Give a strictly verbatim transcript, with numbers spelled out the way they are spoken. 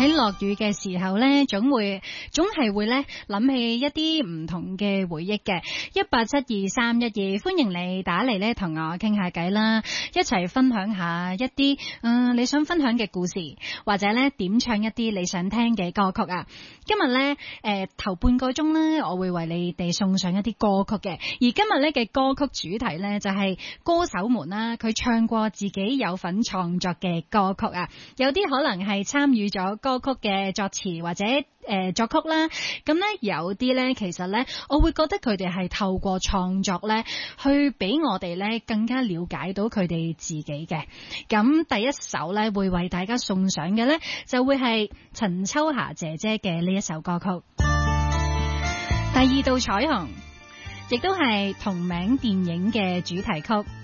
喺落雨嘅時候呢，總會總係會呢諗起一啲唔同嘅回憶嘅。一八七二三一二，歡迎你打嚟呢同我傾下偈啦，一齊分享下一啲嗯、呃、你想分享嘅故事，或者呢點唱一啲你想聽嘅歌曲啊。今日呢，誒、呃、頭半個鐘呢，我會為你哋送上一啲歌曲嘅。而今日呢嘅歌曲主題呢，就係、是、歌手們啦，佢唱過自己有份創作嘅歌曲啊。有啲可能係參與咗歌曲嘅作詞或者誒、呃、作曲啦，咁咧有啲咧其實咧，我會覺得佢哋係透過創作咧，去俾我哋咧更加了解到佢哋自己嘅。咁第一首咧會為大家送上嘅咧，就會係陳秋霞姐姐嘅呢一首歌曲《第二道彩虹》，亦都係同名電影嘅主題曲。